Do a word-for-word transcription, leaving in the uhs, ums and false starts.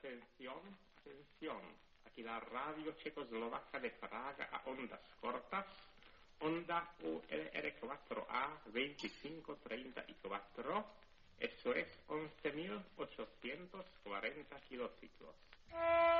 Atención, atención. Aquí la radio checoslovaca de Praga a ondas cortas. Onda U L R cuatro A veinticinco treinta y cuatro. Eso es once mil ochocientos cuarenta kilociclos.